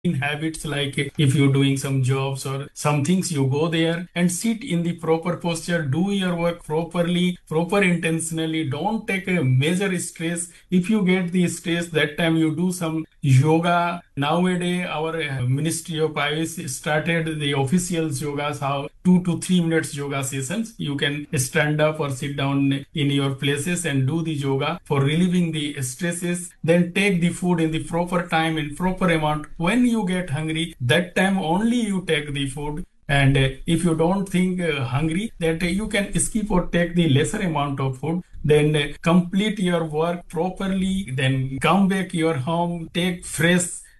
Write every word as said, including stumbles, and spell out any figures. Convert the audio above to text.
routine habits, like if you're doing some jobs or some things, you go there and sit in the proper posture, do your work properly, proper intentionally. Don't take a major stress. If you get the stress, that time you do some yoga. Nowadays, our uh, Ministry of Ayush started the official yogas, how two to three minutes yoga sessions. You can stand up or sit down in your places and do the yoga for relieving the stresses. Then take the food in the proper time, in proper amount. When you get hungry, that time only you take the food. And uh, if you don't think uh, hungry, that uh, you can skip or take the lesser amount of food. Then uh, complete your work properly. Then come back your home, take fresh